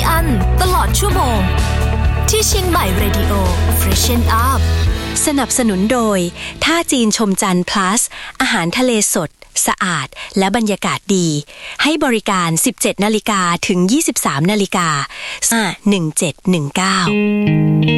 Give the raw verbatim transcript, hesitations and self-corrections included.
อันตลอดชั่วโมงที่เชียงใหม่ Radio Freshen Up สนับสนุนโดยท่าจีนชมจันทร์ plus อาหารทะเลสดสะอาดและบรรยากาศดีให้บริการ สิบเจ็ดนาฬิกา ถึง ยี่สิบสามนาฬิกา หนึ่งเจ็ดหนึ่งเก้า